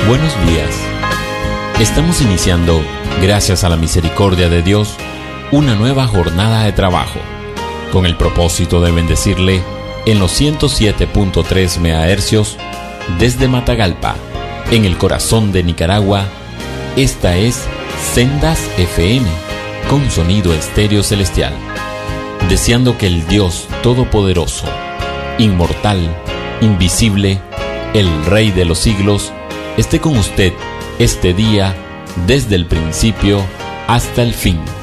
Buenos días. Estamos iniciando, gracias a la misericordia de Dios, una nueva jornada de trabajo, con el propósito de bendecirle en los 107.3 MHz desde Matagalpa, en el corazón de Nicaragua. Esta es Sendas FM, con sonido estéreo celestial, deseando que el Dios Todopoderoso, inmortal, invisible, el Rey de los siglos, esté con usted este día, desde el principio hasta el fin.